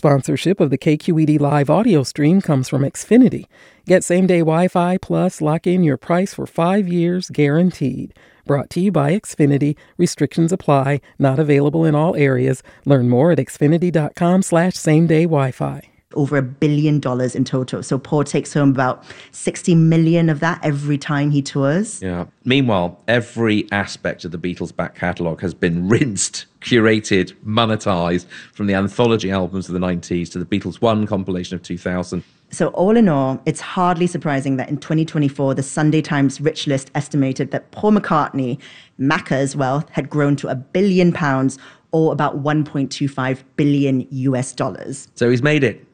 Sponsorship of the KQED Live audio stream comes from Xfinity. Get same-day Wi-Fi plus lock in your price for 5 years guaranteed. Brought to you by Xfinity. Restrictions apply. Not available in all areas. Learn more at xfinity.com/same-day Wi-Fi. Over $1 billion in total. So Paul takes home about 60 million of that every time he tours. Yeah. Meanwhile, every aspect of the Beatles' back catalogue has been rinsed, curated, monetized, from the anthology albums of the 90s to the Beatles One compilation of 2000. So all in all, it's hardly surprising that in 2024, the Sunday Times Rich List estimated that Paul McCartney, Macca's wealth had grown to £1 billion, or about $1.25 billion US. So he's made it.